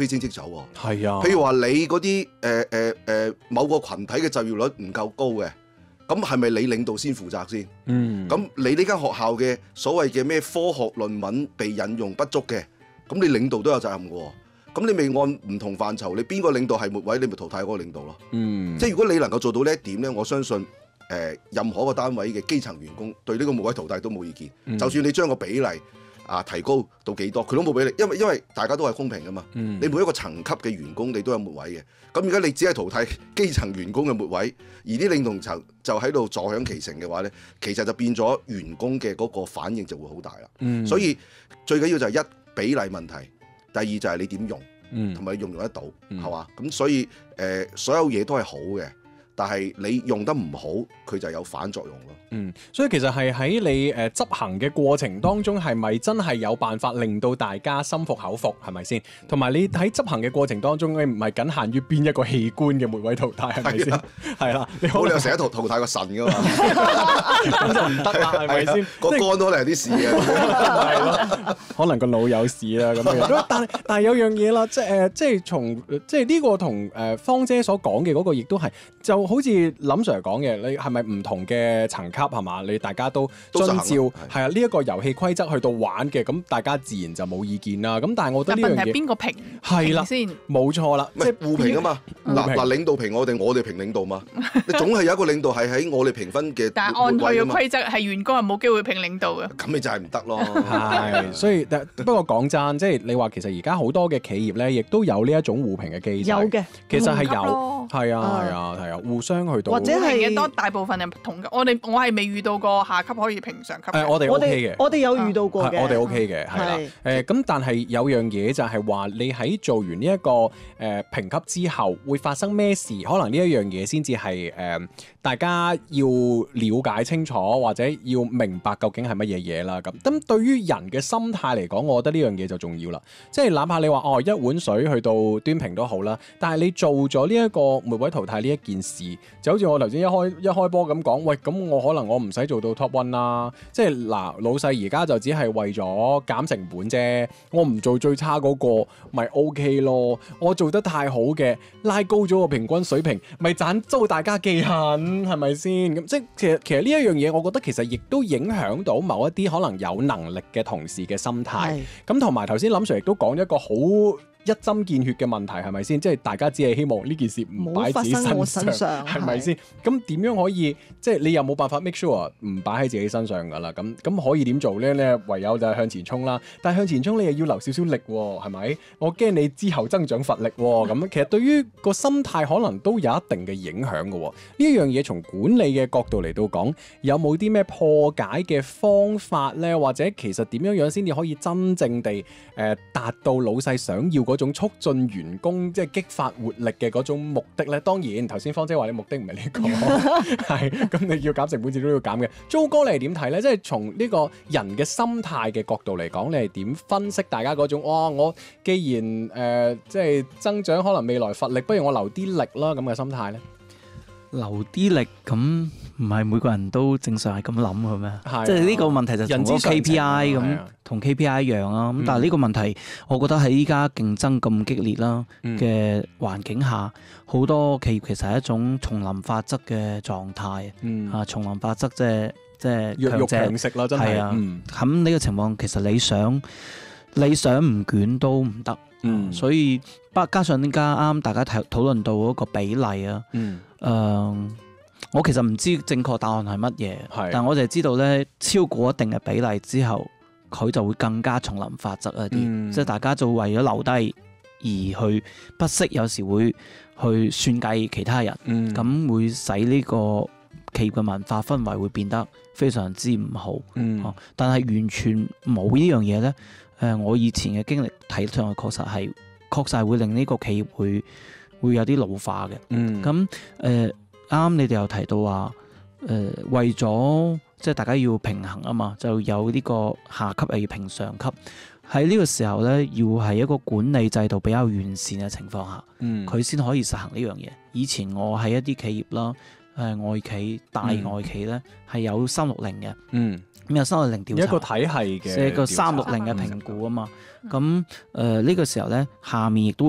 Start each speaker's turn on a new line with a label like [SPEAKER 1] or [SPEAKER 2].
[SPEAKER 1] 非升即走喎。
[SPEAKER 2] 係啊，
[SPEAKER 1] 譬如話你嗰啲某個群體嘅就業率唔夠高嘅，咁係咪你領導先負責先？咁你呢間學校嘅所謂嘅咩科學論文被引用不足嘅，咁你領導都有責任嘅喎。咁你未按唔同範疇，你邊個領導係末位，你咪淘汰嗰個領導咯。即係如果你能夠做到呢一點咧，我相信任何個單位嘅基層員工對呢個末位淘汰都冇意見。就算你將個比例提高到幾多，佢都冇比例，因為大家都係公平噶嘛。你每一個層級嘅員工你都有末位嘅。咁而家你只係淘汰基層員工嘅末位，而啲領導層就喺度坐享其成嘅話咧，其實就變咗員工嘅嗰個反應就會好大啦。所以最緊要就係一比例問題。第二就係你點用，同埋你用唔用得到，係嘛？咁所以所有嘢都係好嘅，但係你用得唔好，佢就有反作用咯。
[SPEAKER 2] 所以其實係喺你執行嘅過程當中，係咪真係有辦法令到大家心服口服，係咪先？同埋你喺執行嘅過程當中，你唔係僅限於邊一個器官嘅末位淘汰，係咪先？係啦，你好，
[SPEAKER 1] 你又成日淘汰個腎噶嘛？
[SPEAKER 2] 咁就唔得啦，係咪先？
[SPEAKER 1] 個肝都係啲事嘅，
[SPEAKER 2] 係咯，可能個腦有事啦咁樣。但係有樣嘢啦，即係呢個同芳姐所講嘅嗰個，亦都係就好似林 Sir 講嘅，你係咪唔同嘅層級係嘛？你大家都遵照係啊呢一個遊戲規則去到玩嘅，咁大家自然就冇意見啦。咁但係我覺得呢樣嘢
[SPEAKER 3] 係邊個評
[SPEAKER 2] 係啦
[SPEAKER 3] 先？
[SPEAKER 2] 冇錯啦，
[SPEAKER 1] 即係互評啊嘛。嗱，領導評我哋評領導嘛。你總係有一個領導係喺我哋評分嘅，
[SPEAKER 3] 但係按佢嘅規則係員工係冇機會評領導嘅。
[SPEAKER 1] 咁咪就係唔得咯。
[SPEAKER 2] 係，所以不過講真，即係你話其實而家好多嘅企業咧，亦都有呢一種互評嘅機制。
[SPEAKER 4] 有嘅，
[SPEAKER 2] 其實係有，係啊，互相去到
[SPEAKER 4] 或者係
[SPEAKER 3] 嘅多大部分係同嘅。我係未遇到過下級可以評上級。
[SPEAKER 2] 我哋 OK 嘅，
[SPEAKER 4] 我哋有遇到過嘅，
[SPEAKER 2] 我哋 OK 嘅，係啦。咁但係有樣嘢就係話，你喺做完呢一個評級之後，會發生咩事？可能呢一樣嘢先至係大家要了解清楚，或者要明白究竟係乜嘢嘢啦。咁對於人嘅心態嚟講，我覺得呢樣嘢就重要啦。即係哪怕你話一碗水去到端平都好啦，但係你做咗呢一個末位淘汰呢一件事，就好似我頭先一開波咁講，喂，咁我可能我唔使做到 top one 啦。即係嗱，老細而家就只係為咗減成本啫，我唔做最差嗰個咪 OK 咯。我做得太好嘅，拉高咗個平均水平，咪盞遭大家記恨，係咪先？咁即係其實呢一樣嘢，我覺得其實亦都影響到某一啲可能有能力嘅同事嘅心態。咁同埋頭先林 Sir 亦都講咗一個好一針見血嘅問題，係咪先？即係大家只係希望呢件事唔擺自己身上，係咪先？咁點樣可以即係你又冇辦法 make sure 唔擺喺自己身上㗎啦？咁可以點做咧？你唯有就係向前衝啦。但係向前衝你又要留少少力喎，係咪？我驚你之後增長乏力喎。咁其實對於個心態可能都有一定嘅影響㗎喎。呢一樣嘢從管理嘅角度嚟到講，有冇啲咩破解嘅方法咧？或者其實點樣先至可以真正地達到老細想要嗰種促進員工即係激發活力嘅嗰種目的咧？當然頭先芳姐話你目的唔係呢個，係咁你要減成本，自己都要減嘅。糟哥你係點睇咧？即係從呢個人嘅心態嘅角度嚟講，你係點分析大家嗰種我既然即係增長可能未來乏力，不如我留啲力啦咁嘅心態咧？
[SPEAKER 5] 留啲力咁唔係每個人都正常係咁諗嘅咩？即係呢個問題就同個 KPI 咁，同 KPI 一樣啦。咁但係呢個問題，我覺得喺依家競爭咁激烈啦嘅環境下，好多企業其實係一種叢林法則嘅狀態。叢林法則即係
[SPEAKER 2] 弱肉強食啦，真係。
[SPEAKER 5] 咁呢個情況其實你想唔捲都唔得。所以加上依家啱大家討論到嗰個比例啊。我其實唔知正確答案係乜嘢，但我就係知道咧，超過一定嘅比例之後，佢就會更加叢林法則一啲，即係大家就為咗留低而去不惜有時會去算計其他人，咁會使呢個企業嘅文化氛圍會變得非常之唔好。但係完全冇呢樣嘢咧，我以前嘅經歷睇上去確實係會令呢個企業會有啲老化嘅。咁啱你哋又提到話，為咗即係大家要平衡啊嘛，就有呢個下級又要評上級。喺呢個時候咧，要係一個管理制度比較完善嘅情況下，佢先可以實行呢樣嘢。以前我喺一啲企業啦，外企、大外企咧係有360嘅，咁有360調查，
[SPEAKER 2] 一個體系嘅，
[SPEAKER 5] 即係個360嘅評估啊嘛。咁呢個時候咧，下面亦都